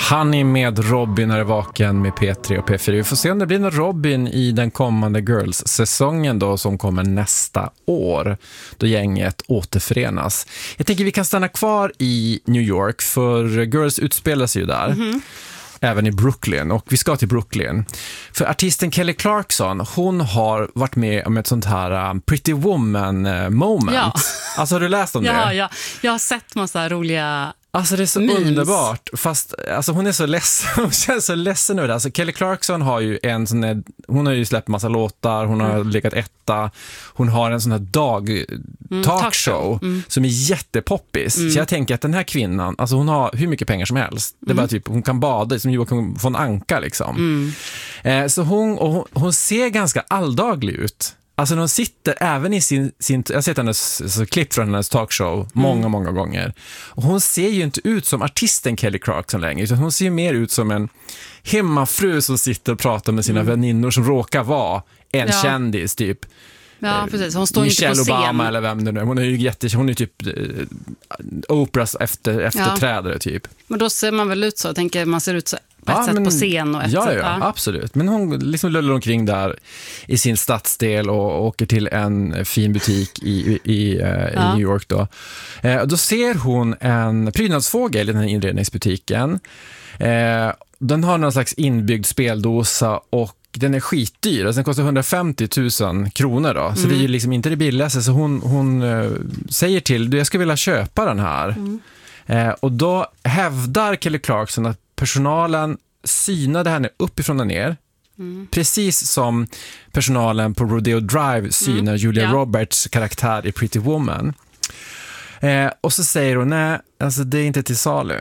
Honey med Robin är vaken med P3 och P4. Vi får se om det blir någon Robin i den kommande Girls-säsongen då, som kommer nästa år, då gänget återförenas. Jag tänker vi kan stanna kvar i New York, för Girls utspelar sig ju där. Även i Brooklyn, och vi ska till Brooklyn. För artisten Kelly Clarkson, hon har varit med om ett sånt här Pretty Woman moment. Ja. Alltså har du läst om det? Ja, jag har sett massa roliga... Alltså det är så underbart, fast alltså hon är så ledsen, hon känns så ledsen över det. Alltså Kelly Clarkson har ju en sån här, hon har ju släppt massa låtar, hon har legat etta, hon har en sån här talkshow som är jättepoppis. Så jag tänker att den här kvinnan, alltså hon har hur mycket pengar som helst. Det är bara typ, hon kan bada som Joakim von Anka liksom. Så hon ser ganska alldaglig ut. Alltså de sitter även i sin jag har sett hennes klipp från hennes talkshow många gånger. Och hon ser ju inte ut som artisten Kelly Clarkson längre, utan hon ser ju mer ut som en hemmafru som sitter och pratar med sina väninnor som råkar vara en kändis typ. Ja, precis. Hon står Michelle inte på scen. Obama eller vem det nu är. Hon är ju hon är typ Oprahs efterträdare typ. Men då ser man väl ut så, jag tänker man ser ut så på ett sätt på scen och ett sätt. Ja, absolut. Men hon liksom lullar omkring där i sin stadsdel och åker till en fin butik i New York då. Då ser hon en prydnadsfågel i den här inredningsbutiken. Den har någon slags inbyggd speldosa och den är skitdyr. Alltså den kostar 150 000 kronor då. Så det är ju liksom inte det billigaste. Så hon säger till, jag skulle vilja köpa den här. Och då hävdar Kelly Clarkson att personalen synade henne uppifrån och ner. Precis som personalen på Rodeo Drive synar Julia Roberts karaktär i Pretty Woman. Och så säger hon, nej, alltså det är inte till salu.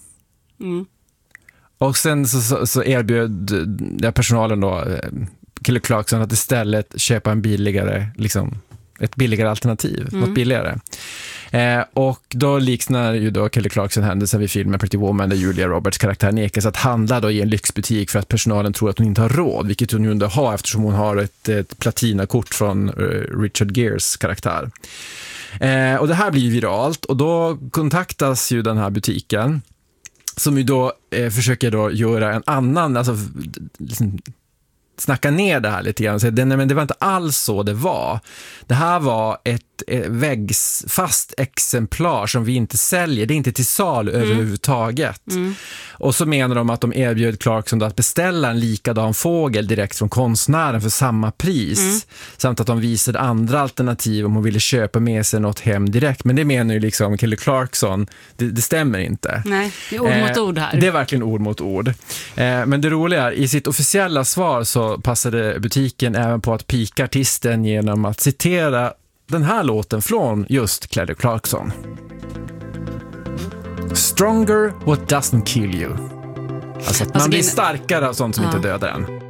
Och sen så erbjöd personalen då Kelly Clarkson att istället köpa en billigare, liksom ett billigare alternativ, något billigare. Och då liknar ju då Kelly Clarkson händelsen vid filmen Pretty Woman där Julia Roberts karaktär nekas att handla då i en lyxbutik för att personalen tror att hon inte har råd, vilket hon ju inte har eftersom hon har ett platinakort från Richard Geres karaktär. Och det här blir ju viralt och då kontaktas ju den här butiken som ju då försöker då göra en annan, alltså liksom snacka ner det här lite grann och säga, men det var inte alls så det var. Det här var ett väggsfast exemplar som vi inte säljer. Det är inte till salu överhuvudtaget. Och så menar de att de erbjöd Clarkson att beställa en likadan fågel direkt från konstnären för samma pris. Samt att de visade andra alternativ om hon ville köpa med sig något hem direkt. Men det menar ju liksom Kelly Clarkson, det stämmer inte. Nej, det är ord mot ord här. Det är verkligen ord mot ord. Men det roliga är, i sitt officiella svar så passade butiken även på att pika artisten genom att citera den här låten från just Kelly Clarkson. Stronger what doesn't kill you. Alltså att man blir starkare av sånt som inte dödar en.